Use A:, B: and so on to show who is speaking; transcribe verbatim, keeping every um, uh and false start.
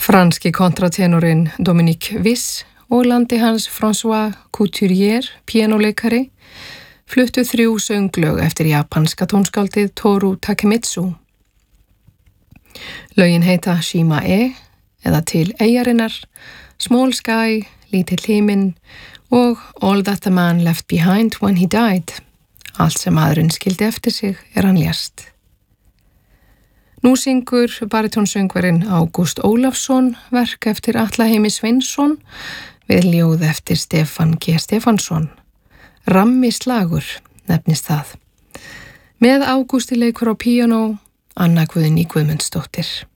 A: Franski kontratenorinn Dominique Wiss og landi hans François Couturier, píanóleikari, fluttu þrjú sönglög eftir japanska tónskáldið Toru Takemitsu. Lögin heita Shima-e, eða Til eyjarinnar, Small Sky, Lítill himinn og All That the Man Left Behind When He Died. Allt sem maðurinn skildi eftir sig er hann lést. Nú syngur baritónsöngvarinn Ágúst Ólafsson verk eftir Atla Heimi Sveinsson við ljóð eftir Stefán G. Stefánsson. Rammi slagur nefnist það. Með Ágústi leikur á píanó, Anna Guðný Guðmundsdóttir.